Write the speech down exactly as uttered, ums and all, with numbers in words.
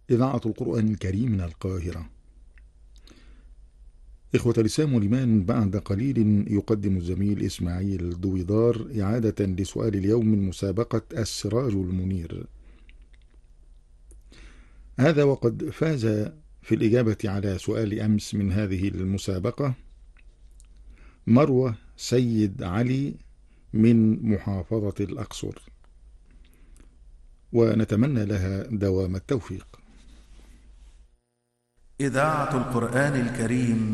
إذاعة القرآن الكريم من القاهرة. إخوة الإسلام والإيمان، بعد قليل يقدم الزميل إسماعيل دويدار إعادة لسؤال اليوم من مسابقة السراج المنير. هذا وقد فاز في الإجابة على سؤال أمس من هذه المسابقة مروة سيد علي من محافظة الأقصر، ونتمنى لها دوام التوفيق. إذاعة القرآن الكريم